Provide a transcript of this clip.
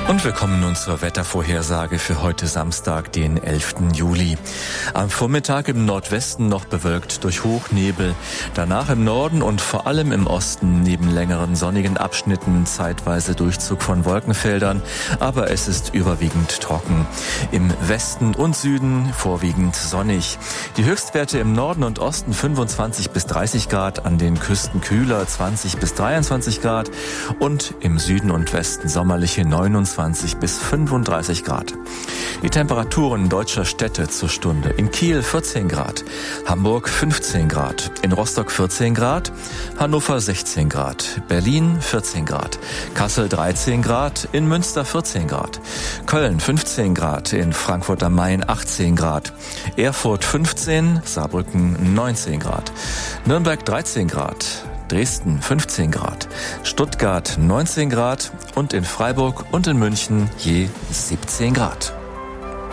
Und wir kommen nun zur Wettervorhersage für heute Samstag, den 11. Juli. Am Vormittag im Nordwesten noch bewölkt durch Hochnebel. Danach im Norden und vor allem im Osten neben längeren sonnigen Abschnitten zeitweise Durchzug von Wolkenfeldern. Aber es ist überwiegend trocken. Im Westen und Süden vorwiegend sonnig. Die Höchstwerte im Norden und Osten 25 bis 30 Grad, an den Küsten kühler 20 bis 23 Grad und im Süden und Westen sommerliche 29 bis 35 Grad. Die Temperaturen deutscher Städte zur Stunde: in Kiel 14 Grad, Hamburg 15 Grad, in Rostock 14 Grad, Hannover 16 Grad, Berlin 14 Grad, Kassel 13 Grad, in Münster 14 Grad, Köln 15 Grad, in Frankfurt am Main 18 Grad, Erfurt 15, Saarbrücken 19 Grad, Nürnberg 13 Grad, Dresden 15 Grad, Stuttgart 19 Grad und in Freiburg und in München je 17 Grad.